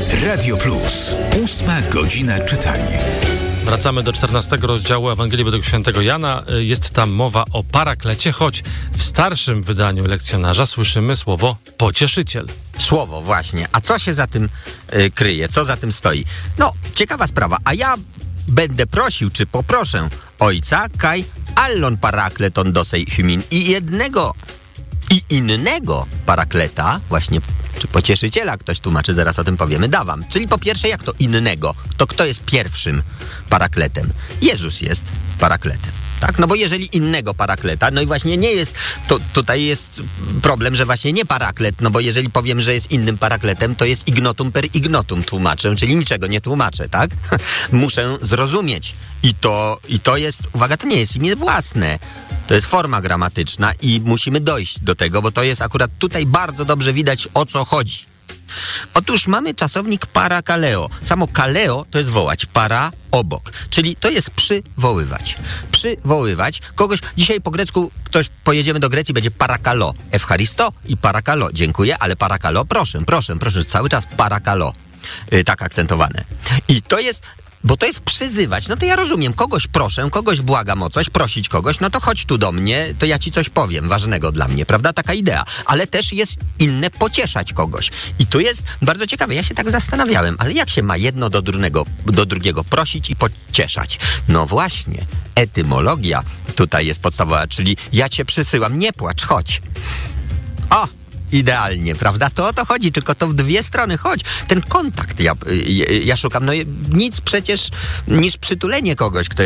Radio Plus. 8 godzina czytania. Wracamy do 14 rozdziału Ewangelii według świętego Jana. Jest tam mowa o paraklecie, choć w starszym wydaniu lekcjonarza słyszymy słowo pocieszyciel. Słowo, właśnie. A co się za tym kryje? Co za tym stoi? No, ciekawa sprawa. A ja będę prosił, czy poproszę Ojca, kaj allon parakleton dosej hymin i jednego i innego parakleta, właśnie, czy pocieszyciela, ktoś tłumaczy, zaraz o tym powiemy, dawam. Czyli po pierwsze, jak to innego? To kto jest pierwszym parakletem? Jezus jest parakletem. Tak? No bo jeżeli innego parakleta, no i właśnie nie jest, to tutaj jest problem, że właśnie nie paraklet, no bo jeżeli powiem, że jest innym parakletem, to jest ignotum per ignotum tłumaczę, czyli niczego nie tłumaczę, tak? Muszę zrozumieć. I to jest, uwaga, to nie jest imię własne. To jest forma gramatyczna i musimy dojść do tego, bo to jest akurat tutaj bardzo dobrze widać, o co chodzi. Otóż mamy czasownik parakaleo. Samo kaleo to jest wołać, para obok, czyli to jest przywoływać. Przywoływać kogoś, dzisiaj po grecku pojedziemy do Grecji, będzie parakalo, Ewcharisto i parakalo, dziękuję, ale parakalo, proszę, cały czas parakalo, tak akcentowane. I to jest, bo to jest przyzywać, no to ja rozumiem, kogoś proszę, kogoś błagam o coś, prosić kogoś, no to chodź tu do mnie, to ja ci coś powiem ważnego dla mnie, prawda? Taka idea. Ale też jest inne pocieszać kogoś. I tu jest bardzo ciekawe, ja się tak zastanawiałem, ale jak się ma jedno do drugiego prosić i pocieszać? No właśnie, etymologia tutaj jest podstawowa, czyli ja cię przysyłam, nie płacz, chodź. O! Idealnie, prawda? To o to chodzi, tylko to w dwie strony chodź. Ten kontakt ja szukam. No nic przecież niż przytulenie kogoś, kto